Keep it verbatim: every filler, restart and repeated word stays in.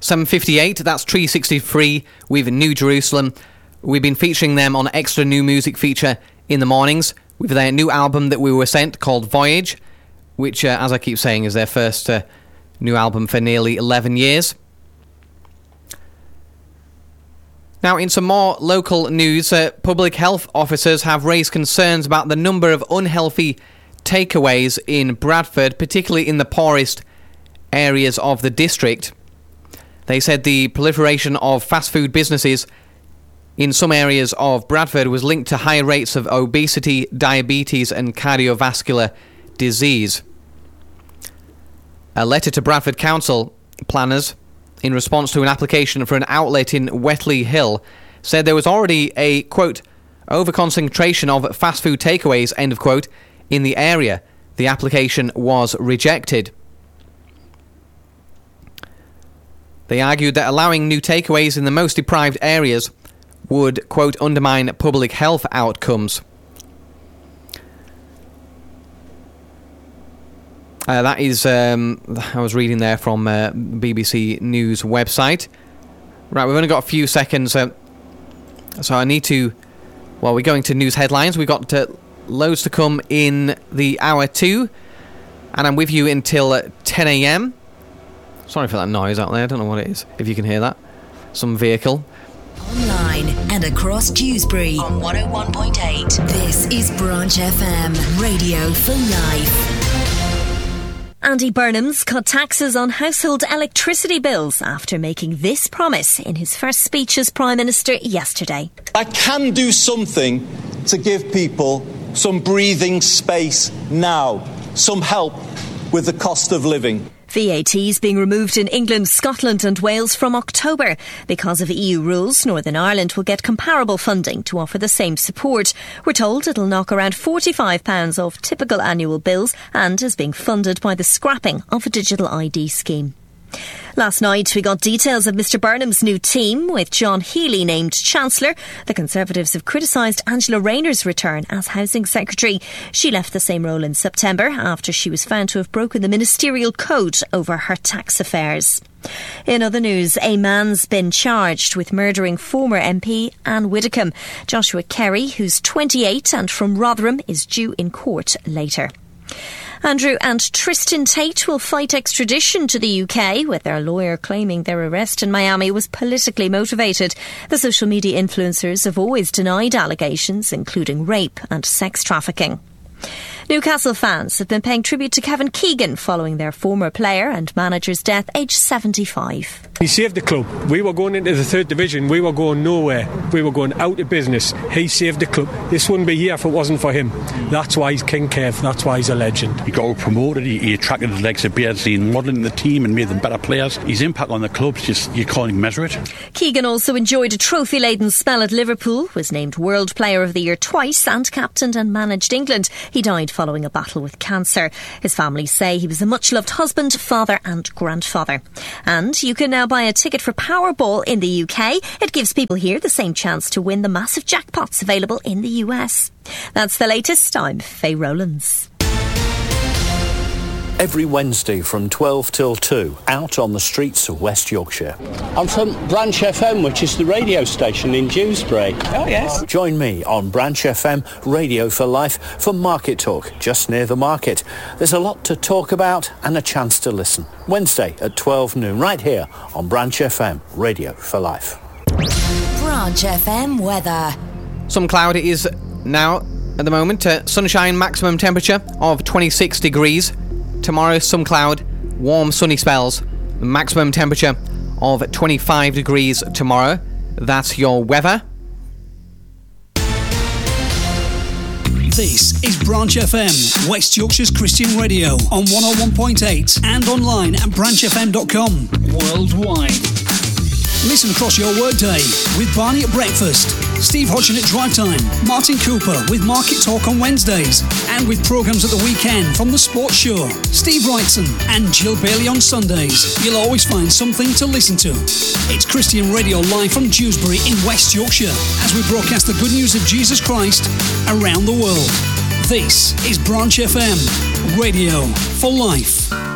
seven fifty-eight, that's Tree sixty-three with New Jerusalem. We've been featuring them on Extra New Music feature in the mornings with their new album that we were sent called Voyage, which, uh, as I keep saying, is their first uh, new album for nearly eleven years. Now, in some more local news, uh, public health officers have raised concerns about the number of unhealthy takeaways in Bradford, particularly in the poorest areas of the district. They said the proliferation of fast food businesses in some areas of Bradford was linked to high rates of obesity, diabetes and cardiovascular disease. A letter to Bradford Council planners, in response to an application for an outlet in Wetley Hill, said there was already a, quote, overconcentration of fast food takeaways, end of quote, in the area. The application was rejected. They argued that allowing new takeaways in the most deprived areas would, quote, undermine public health outcomes. Uh, that is, um, I was reading there from uh, B B C News website. Right, we've only got a few seconds, uh, so I need to, well, we're going to news headlines. We've got uh, loads to come in the hour two, and I'm with you until uh, ten a.m. Sorry for that noise out there, I don't know what it is, if you can hear that. Some vehicle. Online and across Dewsbury on one oh one point eight. This is Branch F M, Radio for Life. Andy Burnham's cut taxes on household electricity bills after making this promise in his first speech as Prime Minister yesterday. I can do something to give people some breathing space now, some help with the cost of living. V A T is being removed in England, Scotland and Wales from October. Because of E U rules, Northern Ireland will get comparable funding to offer the same support. We're told it'll knock around forty-five pounds off typical annual bills and is being funded by the scrapping of a digital I D scheme. Last night we got details of Mr Burnham's new team, with John Healey named Chancellor. The Conservatives have criticised Angela Rayner's return as Housing Secretary. She left the same role in September after she was found to have broken the ministerial code over her tax affairs. In other news, a man's been charged with murdering former M P Anne Widdecombe. Joshua Kerry, who's twenty-eight and from Rotherham, is due in court later. Andrew and Tristan Tate will fight extradition to the U K, with their lawyer claiming their arrest in Miami was politically motivated. The social media influencers have always denied allegations, including rape and sex trafficking. Newcastle fans have been paying tribute to Kevin Keegan following their former player and manager's death, aged seventy-five. He saved the club. We were going into the third division. We were going nowhere. We were going out of business. He saved the club. This wouldn't be here if it wasn't for him. That's why he's King Kev. That's why he's a legend. He got promoted. He, he attracted the legs of Beardsley and modelling the team and made them better players. His impact on the club's just, you can't even measure it. Keegan also enjoyed a trophy-laden spell at Liverpool, was named World Player of the Year twice and captained and managed England. He died following a battle with cancer. His family say he was a much-loved husband, father and grandfather. And you can now buy a ticket for Powerball in the U K. It gives people here the same chance to win the massive jackpots available in the U S. That's the latest. I'm Faye Rowlands. Every Wednesday from twelve till two, out on the streets of West Yorkshire. I'm from Branch F M, which is the radio station in Dewsbury. Oh, yes. Join me on Branch F M, Radio for Life, for Market Talk, just near the market. There's a lot to talk about and a chance to listen. Wednesday at twelve noon, right here on Branch F M, Radio for Life. Branch F M weather. Some cloud it is now at the moment. Uh, sunshine, maximum temperature of twenty-six degrees. Tomorrow, some cloud, warm sunny spells, maximum temperature of twenty-five degrees tomorrow. That's your weather. This is Branch F M, West Yorkshire's Christian radio on one oh one point eight and online at branch f m dot com. Worldwide. Listen across your workday with Barney at breakfast, Steve Hodgson at drive time, Martin Cooper with Market Talk on Wednesdays, and with programmes at the weekend from The Sports Show, Steve Wrightson and Jill Bailey on Sundays. You'll always find something to listen to. It's Christian Radio live from Dewsbury in West Yorkshire as we broadcast the good news of Jesus Christ around the world. This is Branch F M, Radio for Life.